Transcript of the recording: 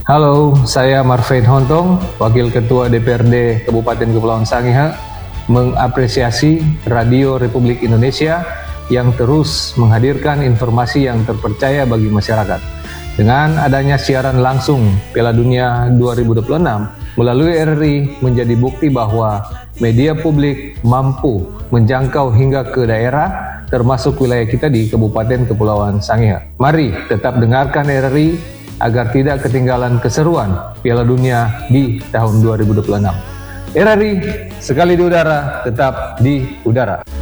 Halo, saya Marvin Hontong, Wakil Ketua DPRD Kabupaten Kepulauan Sangihe, mengapresiasi Radio Republik Indonesia yang terus menghadirkan informasi yang terpercaya bagi masyarakat. Dengan adanya siaran langsung Piala Dunia 2026 melalui RRI menjadi bukti bahwa media publik mampu menjangkau hingga ke daerah, termasuk wilayah kita di Kabupaten Kepulauan Sangihe. Mari tetap dengarkan RRI agar tidak ketinggalan keseruan Piala Dunia di tahun 2026. RRI, sekali di udara, tetap di udara.